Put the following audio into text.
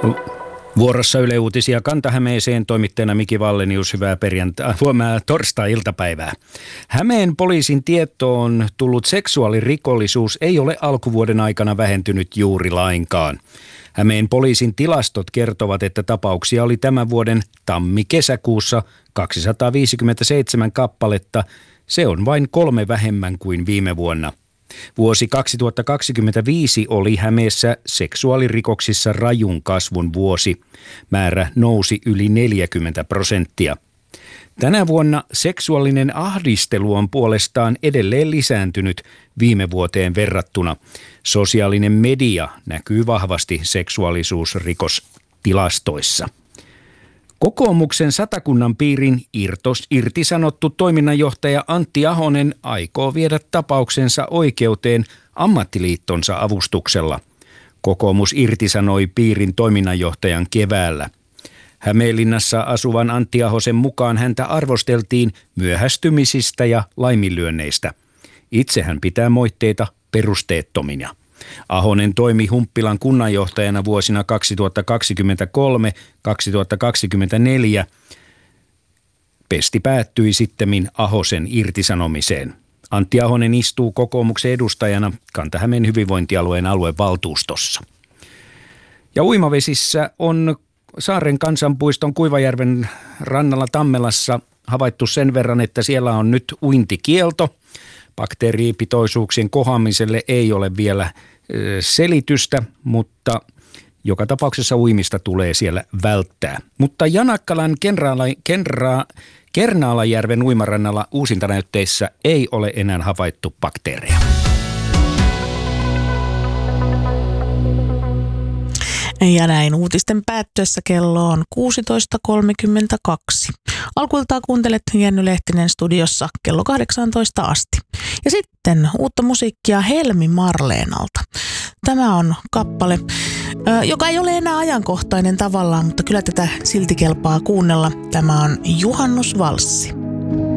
Vuorossa Yle Uutisia Kanta-Hämeeseen, toimittajana Miki Vallenius. Hyvää torstai-iltapäivää. Hämeen poliisin tietoon tullut seksuaalirikollisuus ei ole alkuvuoden aikana vähentynyt juuri lainkaan. Hämeen poliisin tilastot kertovat, että tapauksia oli tämän vuoden tammi-kesäkuussa 257 kappaletta. Se on vain 3 vähemmän kuin viime vuonna. Vuosi 2025 oli Hämeessä seksuaalirikoksissa rajun kasvun vuosi. Määrä nousi yli 40%. Tänä vuonna seksuaalinen ahdistelu on puolestaan edelleen lisääntynyt viime vuoteen verrattuna. Sosiaalinen media näkyy vahvasti seksuaalisuusrikostilastoissa. Kokoomuksen Satakunnan piirin irtisanottu toiminnanjohtaja Antti Ahonen aikoo viedä tapauksensa oikeuteen ammattiliittonsa avustuksella. Kokoomus irtisanoi piirin toiminnanjohtajan keväällä. Hämeenlinnassa asuvan Antti Ahosen mukaan häntä arvosteltiin myöhästymisistä ja laiminlyönneistä. Itse hän pitää moitteita perusteettomina. Ahonen toimi Humppilan kunnanjohtajana vuosina 2023-2024. Pesti päättyi sittemmin Ahosen irtisanomiseen. Antti Ahonen istuu kokoomuksen edustajana Kanta-Hämeen hyvinvointialueen aluevaltuustossa. Ja uimavesissä on Saaren kansanpuiston Kuivajärven rannalla Tammelassa havaittu sen verran, että siellä on nyt uintikielto. Bakteeripitoisuuksien kohoamiselle ei ole vielä selitystä, mutta joka tapauksessa uimista tulee siellä välttää. Mutta Janakkalan Kernaalajärven uimarannalla uusintanäytteissä ei ole enää havaittu bakteereja. Ja näin uutisten päättyessä kello on 16.32. Alkuiltaan kuuntelet Jenny Lehtinen studiossa kello 18 asti. Ja sitten uutta musiikkia Helmi Marleenalta. Tämä on kappale, joka ei ole enää ajankohtainen tavallaan, mutta kyllä tätä silti kelpaa kuunnella. Tämä on Juhannusvalssi.